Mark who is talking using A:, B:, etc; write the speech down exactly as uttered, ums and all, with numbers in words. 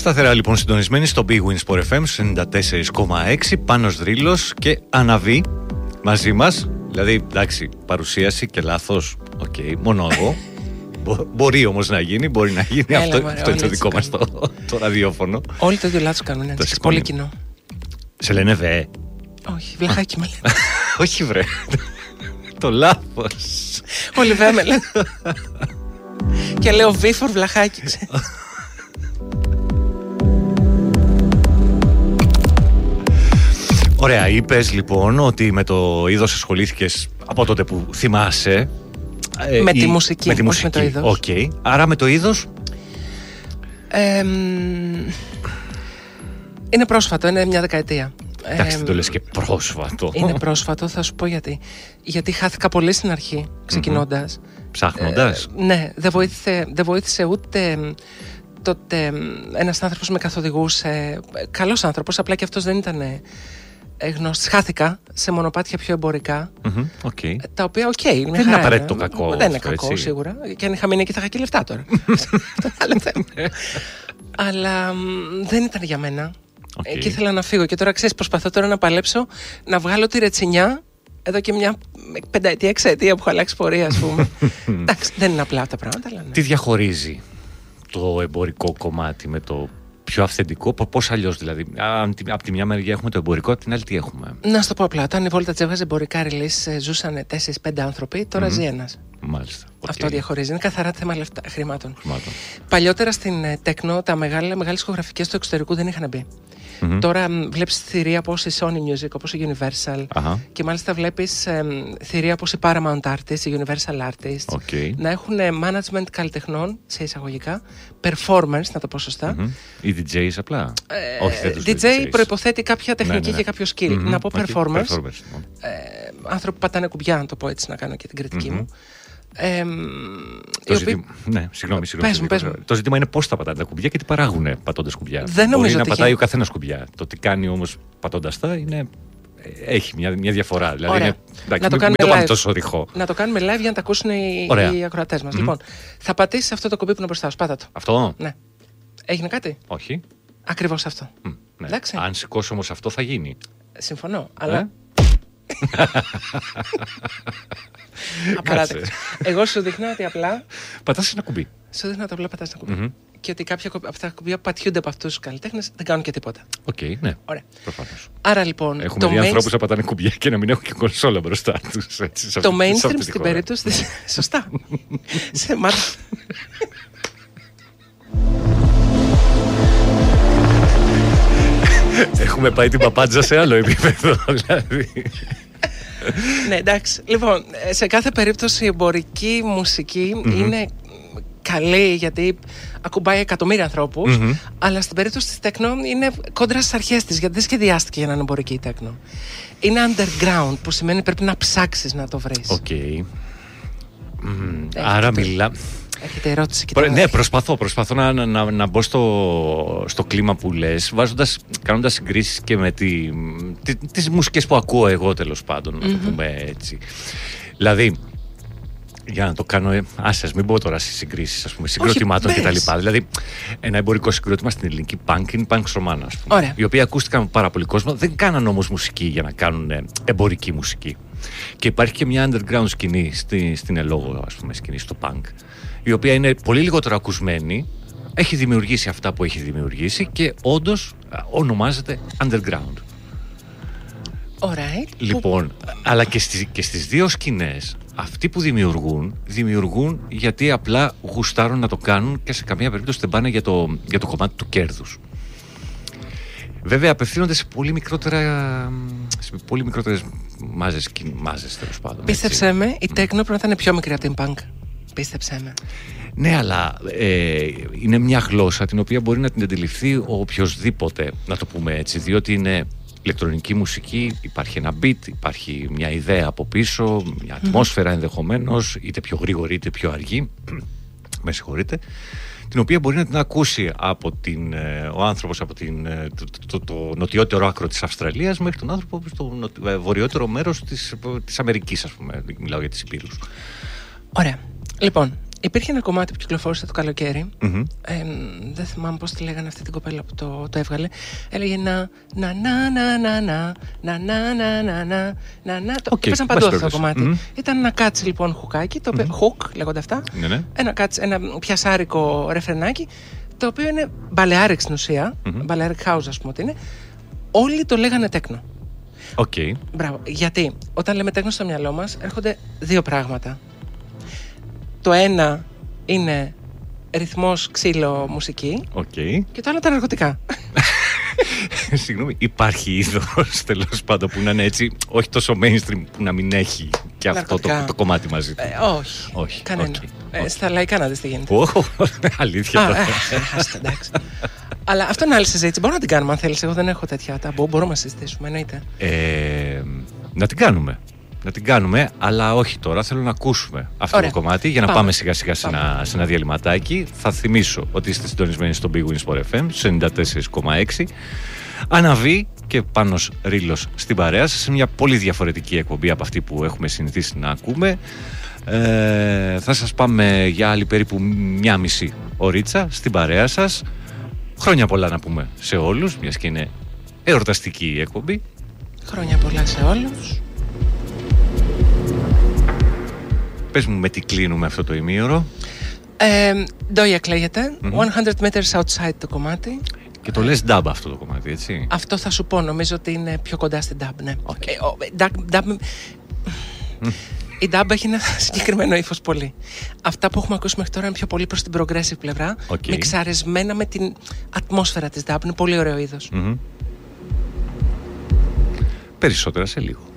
A: Σταθερά λοιπόν συντονισμένοι στο Big Win Sport εφ εμ ενενήντα τέσσερα κόμμα έξι, Πάνος Δρύλος και Αναβή μαζί μας. Δηλαδή, εντάξει, παρουσίαση και λάθος, οκ, okay, μόνο εγώ. Μπο, μπορεί όμως να γίνει, μπορεί να γίνει. Έλα, αυτό μωρέ, αυτό είναι το δικό μας το, το ραδιόφωνο.
B: Όλοι το ίδιο λάθος κάνουν, είναι πολύ κοινό.
A: Σε λένε δε.
B: Όχι, βλαχάκι με λένε.
A: Όχι βρε, το λάθος.
B: Όλοι δε με λένε. Και λέω βίφορ βλαχάκι.
A: Ωραία, είπες λοιπόν ότι με το είδος ασχολήθηκες από τότε που θυμάσαι.
B: Με ε, τη μουσική,
A: με τη μουσική.
B: Όχι με το είδος.
A: Okay. Άρα με το είδος.
B: Ε, είναι πρόσφατο, είναι μια δεκαετία.
A: Εντάξει, δεν το λες και πρόσφατο.
B: Είναι πρόσφατο, θα σου πω γιατί. Γιατί χάθηκα πολύ στην αρχή, ξεκινώντας.
A: Mm-hmm. Ψάχνοντας.
B: Ε, ναι, δεν βοήθησε, δεν βοήθησε ούτε τότε ένας άνθρωπος με καθοδηγούσε. Καλός άνθρωπος, απλά και αυτός δεν ήταν γνώστης. Χάθηκα σε μονοπάτια πιο εμπορικά.
A: Mm-hmm, okay.
B: Τα οποία, οκ, okay,
A: δεν είναι απαραίτητο κακό.
B: Δεν είναι κακό, έτσι. Σίγουρα. Και αν είχα μείνει εκεί θα είχα και λεφτά τώρα. Αυτό είναι άλλο θέμα. Αλλά δεν ήταν για μένα. Okay. Εκεί ήθελα να φύγω. Και τώρα ξέρεις, προσπαθώ τώρα να παλέψω να βγάλω τη ρετσινιά εδώ και μια πενταετία, εξαετία που έχω αλλάξει πορεία, ας πούμε. Εντάξει, δεν είναι απλά τα πράγματα. Αλλά ναι.
A: Τι διαχωρίζει το εμπορικό κομμάτι με το πιο αυθεντικό, πώς αλλιώς δηλαδή? Από τη μια μεριά έχουμε το εμπορικό, από την άλλη τι έχουμε?
B: Να σου το πω απλά. Όταν η Voltage έβγαζε εμπορικά release, ζούσαν τέσσερις πέντε άνθρωποι, τώρα mm-hmm. ζει ένας.
A: Μάλιστα. Okay.
B: Αυτό διαχωρίζει. Είναι καθαρά θέμα λεφτά, χρημάτων.
A: χρημάτων.
B: Παλιότερα στην Τέκνο, τα μεγάλα, μεγάλες ηχογραφικές του εξωτερικού δεν είχαν μπει. Mm-hmm. Τώρα βλέπεις θηρία όπως η Sony Music, όπως η Universal. Uh-huh. Και μάλιστα βλέπεις ε, θηρία όπως η Paramount Artists, η Universal Artists.
A: Okay.
B: Να έχουν management καλλιτεχνών, σε εισαγωγικά, performance, να το πω σωστά.
A: Mm-hmm. Οι ντι τζέις απλά.
B: Ε, Όχι, δεν ντι τζέι προϋποθέτει κάποια τεχνική ναι, ναι, ναι. και κάποιο skill. Mm-hmm. Να πω okay. performance. performance. Ε, άνθρωποι που πατάνε κουμπιά, να το πω έτσι, να κάνω και την κριτική mm-hmm. μου. Ε,
A: το, ζητή... οποίοι... ναι, συγγνώμη, συγγνώμη,
B: πες, πες.
A: Το ζήτημα είναι πώς θα πατάνε τα κουμπιά και τι παράγουν πατώντας κουμπιά.
B: Δεν
A: Μπορεί να
B: ότι
A: πατάει
B: έχει...
A: ο καθένας κουμπιά. Το τι κάνει όμως πατώντας τα είναι... έχει μια, μια διαφορά. Δηλαδή είναι... Εντάξει,
B: να το
A: μην, μην το πάμε τόσο ρηχό.
B: Να το κάνουμε live για να τα ακούσουν οι, οι ακροατές μας. Mm. Λοιπόν, θα πατήσεις αυτό το κουμπί που είναι μπροστά σου. Πάτα το.
A: Αυτό.
B: Ναι. Έγινε κάτι?
A: Όχι.
B: Ακριβώς αυτό.
A: Mm, ναι. Αν σηκώσω όμως αυτό θα γίνει.
B: Συμφωνώ. Αλλά. Ε? Απαράδεκτο. Εγώ σου δείχνω ότι απλά.
A: Πατάς ένα κουμπί.
B: Σου δείχνω ότι απλά πατάς ένα κουμπί. Mm-hmm. Και ότι κάποια από τα κουμπιά που πατιούνται από αυτούς τους καλλιτέχνες δεν κάνουν και τίποτα.
A: Οκ, okay, ναι.
B: Ωραία.
A: Προφανώς.
B: Άρα λοιπόν.
A: Έχουμε δει ανθρώπους να πατάνε κουμπιά και να μην έχουν και κονσόλα μπροστά τους. Έτσι,
B: το αυτή, mainstream στην περίπτωση. Σωστά. Σε μάτι.
A: Έχουμε πάει την παπάντζα σε άλλο επίπεδο, δηλαδή.
B: Ναι, εντάξει. Λοιπόν, σε κάθε περίπτωση η εμπορική μουσική mm-hmm. είναι καλή γιατί ακουμπάει εκατομμύρια ανθρώπους, mm-hmm. αλλά στην περίπτωση της τέκνο είναι κόντρα στις αρχές της, γιατί δεν σχεδιάστηκε για να είναι εμπορική η τέκνο. Είναι underground, που σημαίνει πρέπει να ψάξεις να το βρεις.
A: Οκ. Okay. Mm, άρα μιλά...
B: Έχετε ερώτηση?
A: Προ... Ναι, προσπαθώ, προσπαθώ να, να, να, να μπω στο, στο κλίμα που λες, βάζοντας, κάνοντας συγκρίσεις και με τη, τη, τις μουσικές που ακούω εγώ, τέλος πάντων, να mm-hmm. το πούμε έτσι. Δηλαδή, για να το κάνω, άσες, μην πω τώρα στις συγκρίσεις, ας πούμε, συγκροτημάτων κτλ. Δηλαδή, ένα εμπορικό συγκρότημα στην ελληνική punk είναι Punks Romana, ας πούμε.
B: Ωραία.
A: Οι οποίοι ακούστηκαν από πάρα πολύ κόσμο, δεν κάναν όμως μουσική για να κάνουν εμπορική μουσική. Και υπάρχει και μια underground σκηνή στη, στην ελόγω, ας πούμε, σκηνή στο punk, η οποία είναι πολύ λιγότερο ακουσμένη, έχει δημιουργήσει αυτά που έχει δημιουργήσει και όντως ονομάζεται underground.
B: Alright.
A: Λοιπόν, που... αλλά και στις, και στις δύο σκηνές, αυτοί που δημιουργούν, δημιουργούν γιατί απλά γουστάρουν να το κάνουν και σε καμία περίπτωση δεν πάνε για το, για το κομμάτι του κέρδους. Βέβαια απευθύνονται σε πολύ μικρότερα, σε πολύ μικρότερες μάζες, μάζες τέλος πάντων.
B: Πίστεψέ με, η τέκνο πρέπει να είναι πιο μικρή από την punk. Πίστεψέ με.
A: Ναι, αλλά ε, είναι μια γλώσσα την οποία μπορεί να την αντιληφθεί ο οποιοσδήποτε, να το πούμε έτσι, διότι είναι ηλεκτρονική μουσική, υπάρχει ένα beat, υπάρχει μια ιδέα από πίσω, μια ατμόσφαιρα mm-hmm. ενδεχομένως, είτε πιο γρήγορη είτε πιο αργή, με συγχωρείτε, την οποία μπορεί να την ακούσει από την, ο άνθρωπος από την, το, το, το, το νοτιότερο άκρο της Αυστραλίας μέχρι τον άνθρωπο στο νοτιο, βορειότερο μέρος της, της Αμερικής, ας πούμε, μιλάω για τις υπήρους.
B: Ωραία. Λοιπόν, Υπήρχε ένα κομμάτι που κυκλοφόρησε το καλοκαίρι.
A: Mm-hmm.
B: Ε, δεν θυμάμαι πώς τη λέγανε αυτή την κοπέλα που το, το έβγαλε. Έλεγε να να να να να να να να να να να να. Το έπαιζαν παντού αυτό το κομμάτι. Mm-hmm. Ήταν ένα κάτσι λοιπόν χουκάκι, το οποίο, mm-hmm. hook λέγονται αυτά.
A: Mm-hmm.
B: Ένα, κάτσι, ένα πιασάρικο ρεφρενάκι, το οποίο είναι μπαλεάρικ στην ουσία. Mm-hmm. Μπαλεάρικ house, ας πούμε ότι είναι. Όλοι το λέγανε τέκνο.
A: Okay.
B: Μπράβο. Γιατί όταν λέμε τέκνο στο μυαλό μας έρχονται δύο πράγματα. Το ένα είναι ρυθμός, ξύλο, μουσική.
A: Okay.
B: Και το άλλο τα ναρκωτικά.
A: Συγγνώμη, υπάρχει είδος τέλος πάντων που να είναι έτσι, όχι τόσο mainstream που να μην έχει και αυτό το, το κομμάτι μαζί του?
B: Ε, όχι,
A: όχι,
B: κανένα.
A: Okay.
B: Ε,
A: Okay.
B: Στα λαϊκά να δεις τι γίνεται.
A: Oh, αλήθεια.
B: Α, ε, άστα, εντάξει. Αλλά αυτό είναι άλλη συζήτηση. Μπορούμε να την κάνουμε αν θέλεις. Εγώ δεν έχω τέτοια ταμπού. Μπορούμε να συζητήσουμε, εννοείται.
A: Ε, να την κάνουμε. Να την κάνουμε, αλλά όχι τώρα. Θέλω να ακούσουμε αυτό Ωραία. το κομμάτι για να πάμε, πάμε σιγά σιγά σε ένα, σε ένα διαλυματάκι. Θα θυμίσω ότι είστε συντονισμένοι στο Big Win Sport εφ εμ ενενήντα τέσσερα κόμμα έξι. Αναβεί και Πάνος Ρήλος στην παρέα σας, σε μια πολύ διαφορετική εκπομπή από αυτή που έχουμε συνηθίσει να ακούμε. Ε, θα σας πάμε για άλλη περίπου μια μισή ωρίτσα στην παρέα σας. Χρόνια πολλά να πούμε σε όλους, μιας και είναι εορταστική η εκπομπή.
B: Χρόνια πολλά σε όλους.
A: Πες μου με τι κλείνουμε αυτό το ημίωρο.
B: Ντόια κλαίγεται, mm-hmm. εκατό meters outside το κομμάτι.
A: Και το λες dub αυτό το κομμάτι, έτσι?
B: Αυτό θα σου πω, νομίζω ότι είναι πιο κοντά στην dub, ναι.
A: Okay.
B: Ε, ο, dub, dub, mm. Η dub έχει ένα συγκεκριμένο ύφος πολύ. Αυτά που έχουμε ακούσει μέχρι τώρα είναι πιο πολύ προς την progressive πλευρά,
A: okay.
B: μιξαρισμένα με την ατμόσφαιρα της dub. Είναι πολύ ωραίο είδος.
A: Mm-hmm. Περισσότερα σε λίγο.